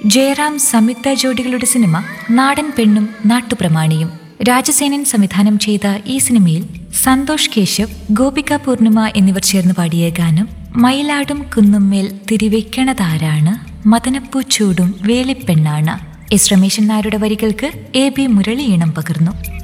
ജയറാം സംയുക്ത ജോഡികളുടെ സിനിമ നാടൻ പെണ്ണും നാട്ടുപ്രമാണിയും. രാജസേനൻ സംവിധാനം ചെയ്ത ഈ സിനിമയിൽ സന്തോഷ് കേശവ്, ഗോപിക പൂർണിമ എന്നിവർ ചേർന്ന് പാടിയ ഗാനം മയിലാടും കുന്നുമ്മേൽ തിരിവെക്കണതാരാണ്, മദനപ്പൂ ചൂടും വേളിപ്പെണ്ണാണ്. എസ് രമേശൻ നായരുടെ വരികൾക്ക് എ ബി മുരളി ഈണം പകർന്നു.